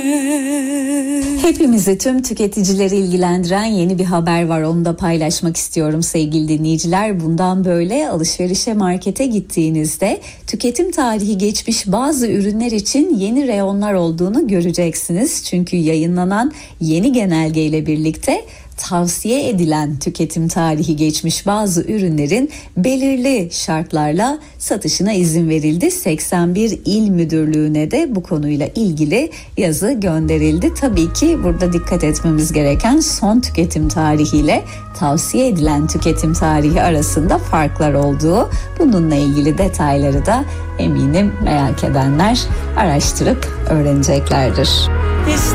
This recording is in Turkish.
Hepimizi, tüm tüketicileri ilgilendiren yeni bir haber var. Onu da paylaşmak istiyorum sevgili dinleyiciler. Bundan böyle alışverişe, markete gittiğinizde tüketim tarihi geçmiş bazı ürünler için yeni reyonlar olduğunu göreceksiniz. Çünkü yayınlanan yeni genelgeyle birlikte tavsiye edilen tüketim tarihi geçmiş bazı ürünlerin belirli şartlarla satışına izin verildi. 81 il müdürlüğüne de bu konuyla ilgili yazı gönderildi. Tabii ki burada dikkat etmemiz gereken son tüketim tarihiyle tavsiye edilen tüketim tarihi arasında farklar olduğu. Bununla ilgili detayları da eminim merak edenler araştırıp öğreneceklerdir.